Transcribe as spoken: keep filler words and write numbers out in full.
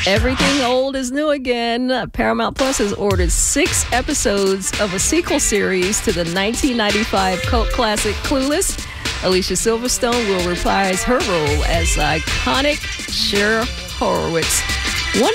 Everything old is new again. Paramount Plus has ordered six episodes of a sequel series to the nineteen ninety-five cult classic Clueless. Alicia Silverstone will reprise her role as iconic Cher Horowitz.